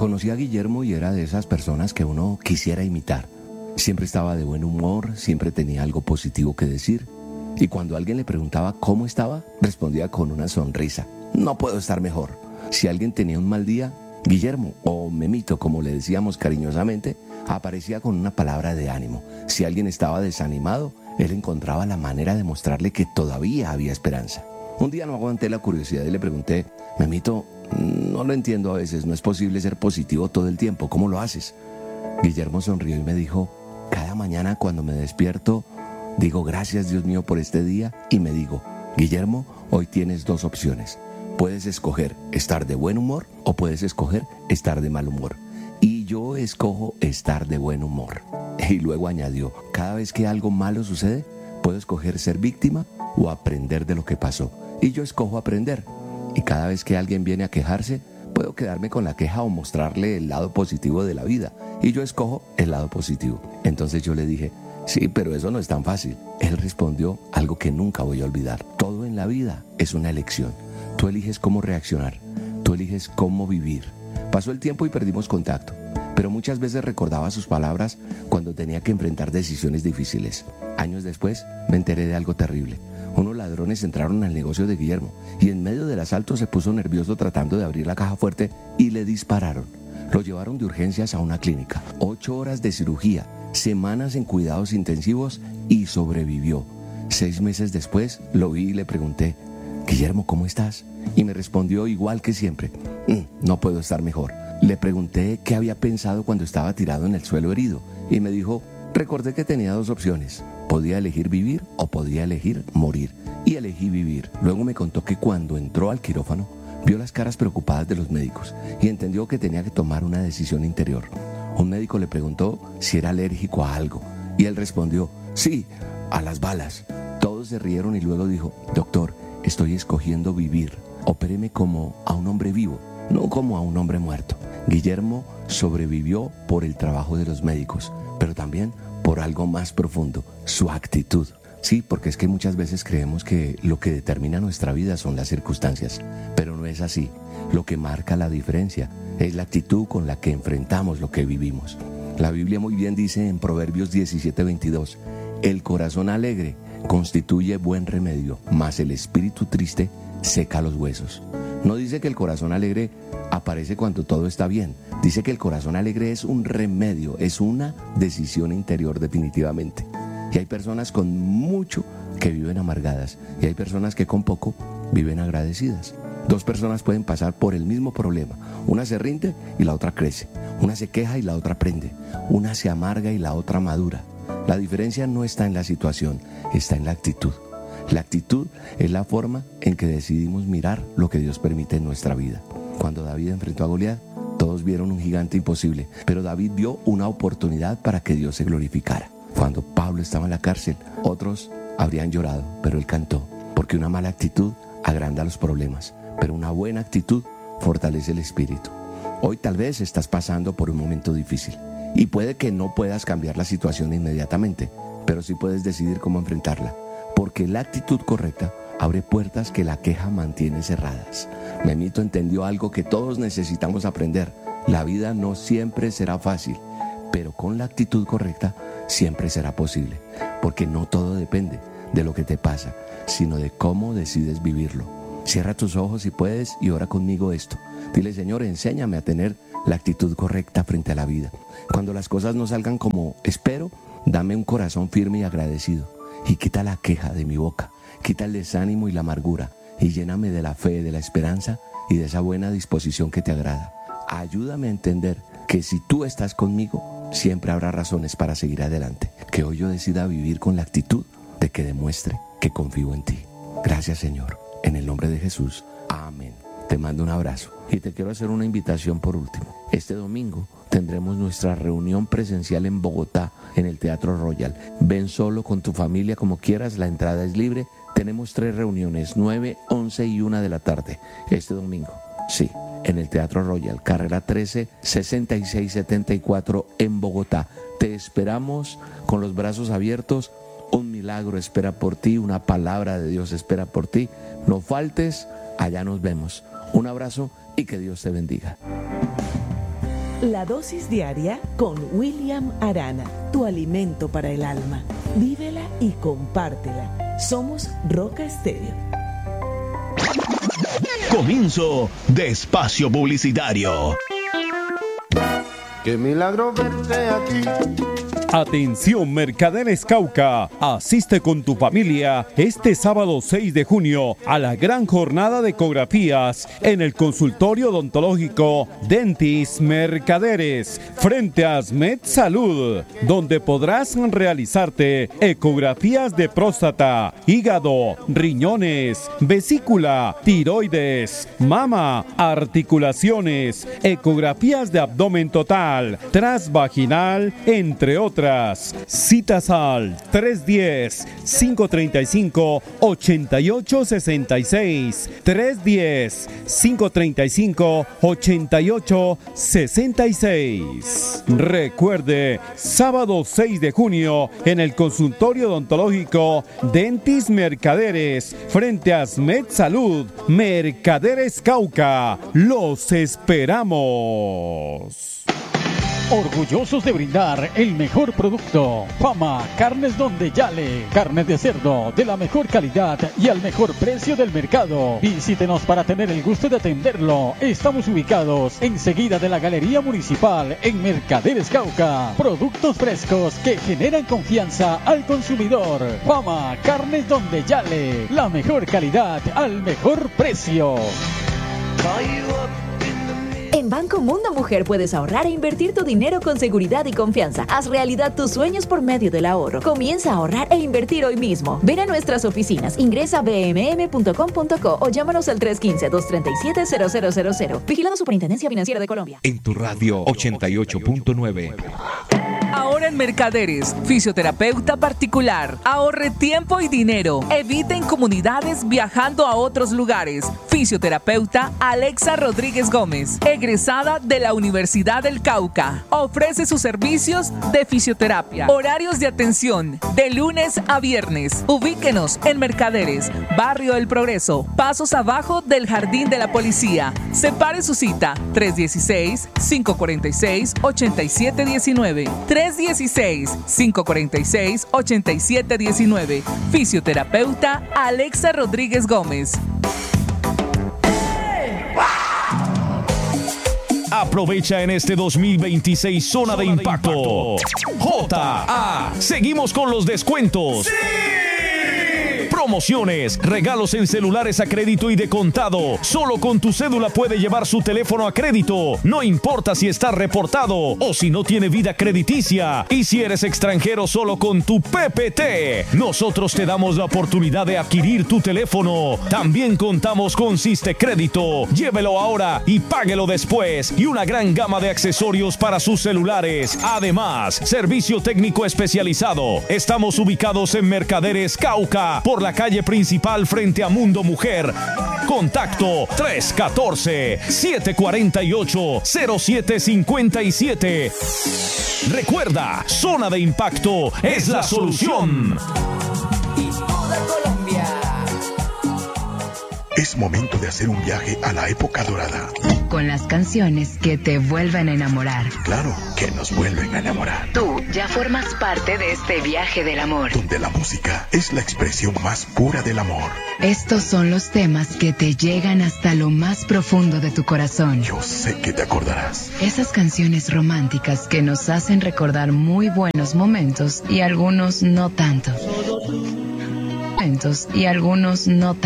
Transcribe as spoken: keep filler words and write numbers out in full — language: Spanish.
Conocí a Guillermo y era de esas personas que uno quisiera imitar. Siempre estaba de buen humor, siempre tenía algo positivo que decir. Y cuando alguien le preguntaba cómo estaba, respondía con una sonrisa. No puedo estar mejor. Si alguien tenía un mal día, Guillermo, o Memito, como le decíamos cariñosamente, aparecía con una palabra de ánimo. Si alguien estaba desanimado, él encontraba la manera de mostrarle que todavía había esperanza. Un día no aguanté la curiosidad y le pregunté, Memito, no lo entiendo a veces, no es posible ser positivo todo el tiempo, ¿cómo lo haces? Guillermo sonrió y me dijo, cada mañana cuando me despierto, digo gracias Dios mío por este día y me digo, Guillermo, hoy tienes dos opciones. Puedes escoger estar de buen humor o puedes escoger estar de mal humor. Y yo escojo estar de buen humor. Y luego añadió, cada vez que algo malo sucede, puedo escoger ser víctima o aprender de lo que pasó. Y yo escojo aprender. Y cada vez que alguien viene a quejarse, puedo quedarme con la queja o mostrarle el lado positivo de la vida. Y yo escojo el lado positivo. Entonces yo le dije, sí, pero eso no es tan fácil. Él respondió algo que nunca voy a olvidar. Todo en la vida es una elección. Tú eliges cómo reaccionar. Tú eliges cómo vivir. Pasó el tiempo y perdimos contacto. Pero muchas veces recordaba sus palabras cuando tenía que enfrentar decisiones difíciles. Años después me enteré de algo terrible. Unos ladrones entraron al negocio de Guillermo y en medio del asalto se puso nervioso tratando de abrir la caja fuerte y le dispararon. Lo llevaron de urgencias a una clínica. Ocho horas de cirugía, semanas en cuidados intensivos y sobrevivió. Seis meses después lo vi y le pregunté, Guillermo, ¿cómo estás? Y me respondió igual que siempre, mm, no puedo estar mejor. Le pregunté qué había pensado cuando estaba tirado en el suelo herido y me dijo, recordé que tenía dos opciones, podía elegir vivir o podía elegir morir y elegí vivir. Luego me contó que cuando entró al quirófano vio las caras preocupadas de los médicos y entendió que tenía que tomar una decisión interior. Un médico le preguntó si era alérgico a algo y él respondió, sí, a las balas. Todos se rieron y luego dijo, doctor, estoy escogiendo vivir, opéreme como a un hombre vivo, no como a un hombre muerto. Guillermo sobrevivió por el trabajo de los médicos, pero también por algo más profundo, su actitud. Sí, porque es que muchas veces creemos que lo que determina nuestra vida son las circunstancias, pero no es así. Lo que marca la diferencia es la actitud con la que enfrentamos lo que vivimos. La Biblia muy bien dice en Proverbios diecisiete veintidós, el corazón alegre constituye buen remedio, mas el espíritu triste seca los huesos. No dice que el corazón alegre aparece cuando todo está bien. Dice que el corazón alegre es un remedio, es una decisión interior definitivamente. Y hay personas con mucho que viven amargadas y hay personas que con poco viven agradecidas. Dos personas pueden pasar por el mismo problema. Una se rinde y la otra crece. Una se queja y la otra aprende. Una se amarga y la otra madura. La diferencia no está en la situación, está en la actitud. La actitud es la forma en que decidimos mirar lo que Dios permite en nuestra vida. Cuando David enfrentó a Goliat, todos vieron un gigante imposible, pero David vio una oportunidad para que Dios se glorificara. Cuando Pablo estaba en la cárcel, otros habrían llorado, pero él cantó, porque una mala actitud agranda los problemas, pero una buena actitud fortalece el espíritu. Hoy tal vez estás pasando por un momento difícil y puede que no puedas cambiar la situación inmediatamente, pero sí puedes decidir cómo enfrentarla, porque la actitud correcta abre puertas que la queja mantiene cerradas. Memito entendió algo que todos necesitamos aprender. La vida no siempre será fácil, pero con la actitud correcta siempre será posible, porque no todo depende de lo que te pasa, sino de cómo decides vivirlo. Cierra tus ojos si puedes y ora conmigo esto. Dile, Señor, enséñame a tener la actitud correcta frente a la vida. Cuando las cosas no salgan como espero, dame un corazón firme y agradecido. Y quita la queja de mi boca, quita el desánimo y la amargura, y lléname de la fe, de la esperanza y de esa buena disposición que te agrada. Ayúdame a entender que si tú estás conmigo, siempre habrá razones para seguir adelante. Que hoy yo decida vivir con la actitud de que demuestre que confío en ti. Gracias, Señor. En el nombre de Jesús. Amén. Te mando un abrazo y te quiero hacer una invitación por último. Este domingo tendremos nuestra reunión presencial en Bogotá, en el Teatro Royal. Ven solo con tu familia como quieras, la entrada es libre. Tenemos tres reuniones, nueve, once y una de la tarde, este domingo. Sí, en el Teatro Royal, carrera trece, sesenta y seis setenta y cuatro en Bogotá. Te esperamos con los brazos abiertos. Un milagro espera por ti, una palabra de Dios espera por ti. No faltes, allá nos vemos. Un abrazo y que Dios te bendiga. La dosis diaria con William Arana, tu alimento para el alma. Vívela y compártela. Somos Roca Estéreo. Comienzo de espacio publicitario. Qué milagro verte aquí. Atención Mercaderes Cauca, asiste con tu familia este sábado seis de junio a la gran jornada de ecografías en el consultorio odontológico Dentis Mercaderes frente a Asmed Salud, donde podrás realizarte ecografías de próstata, hígado, riñones, vesícula, tiroides, mama, articulaciones, ecografías de abdomen total, transvaginal, entre otras. Citas al tres uno cero, cinco tres cinco, ocho ocho seis seis, tres uno cero, cinco tres cinco, ocho ocho seis seis. Recuerde, sábado seis de junio en el consultorio odontológico Dentis Mercaderes frente a Asmed Salud, Mercaderes Cauca. Los esperamos. Orgullosos de brindar el mejor producto. Fama Carnes Donde Yale. Carnes de cerdo de la mejor calidad y al mejor precio del mercado. Visítenos para tener el gusto de atenderlo. Estamos ubicados enseguida de la Galería Municipal en Mercaderes Cauca. Productos frescos que generan confianza al consumidor. Fama Carnes Donde Yale. La mejor calidad al mejor precio. En Banco Mundo Mujer puedes ahorrar e invertir tu dinero con seguridad y confianza. Haz realidad tus sueños por medio del ahorro. Comienza a ahorrar e invertir hoy mismo. Ven a nuestras oficinas, ingresa a b m m punto com punto co o llámanos al tres uno cinco, dos tres siete, cero cero cero cero. Vigilado Superintendencia Financiera de Colombia. En tu radio ochenta y ocho punto nueve. Ahora en Mercaderes, fisioterapeuta particular. Ahorre tiempo y dinero. Evite incomodidades viajando a otros lugares. Fisioterapeuta Alexa Rodríguez Gómez, egresada de la Universidad del Cauca. Ofrece sus servicios de fisioterapia. Horarios de atención de lunes a viernes. Ubíquenos en Mercaderes, Barrio El Progreso, pasos abajo del Jardín de la Policía. Separe su cita tres uno seis, cinco cuatro seis, ocho siete uno nueve. tres uno seis, cinco cuatro seis, ocho siete uno nueve. Fisioterapeuta Alexa Rodríguez Gómez. Aprovecha en este dos mil veintiséis Zona de Impacto. J A. Seguimos con los descuentos. ¡Sí! Promociones, regalos en celulares a crédito y de contado. Solo con tu cédula puede llevar su teléfono a crédito. No importa si está reportado o si no tiene vida crediticia. Y si eres extranjero, solo con tu P P T. Nosotros te damos la oportunidad de adquirir tu teléfono. También contamos con Siste Crédito. Llévelo ahora y páguelo después. Y una gran gama de accesorios para sus celulares. Además, servicio técnico especializado. Estamos ubicados en Mercaderes Cauca, por la calle principal frente a Mundo Mujer. Contacto tres uno cuatro, siete cuatro ocho, cero siete cinco siete. Recuerda, Zona de Impacto es la solución. Y toda Colombia. Es momento de hacer un viaje a la época dorada. Con las canciones que te vuelven a enamorar. Claro, que nos vuelven a enamorar. Tú ya formas parte de este viaje del amor. Donde la música es la expresión más pura del amor. Estos son los temas que te llegan hasta lo más profundo de tu corazón. Yo sé que te acordarás. Esas canciones románticas que nos hacen recordar muy buenos momentos y algunos no tanto. Momentos y algunos no tanto.